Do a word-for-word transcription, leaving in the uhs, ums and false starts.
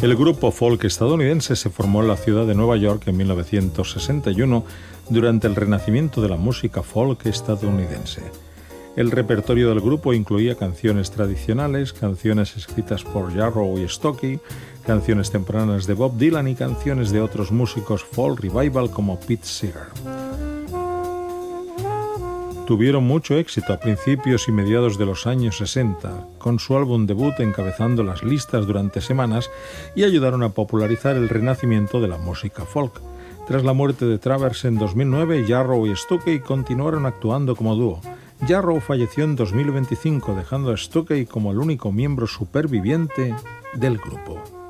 El grupo folk estadounidense se formó en la ciudad de Nueva York en mil novecientos sesenta y uno durante el renacimiento de la música folk estadounidense. El repertorio del grupo incluía canciones tradicionales, canciones escritas por Jarrow y Stocky, canciones tempranas de Bob Dylan y canciones de otros músicos folk revival como Pete Seeger. Tuvieron mucho éxito a principios y mediados de los años sesenta, con su álbum debut encabezando las listas durante semanas y ayudaron a popularizar el renacimiento de la música folk. Tras la muerte de Travers en dos mil nueve, Jarrow y Stocky continuaron actuando como dúo. Jarrow falleció en dos mil veinticinco, dejando a Stocky como el único miembro superviviente del grupo.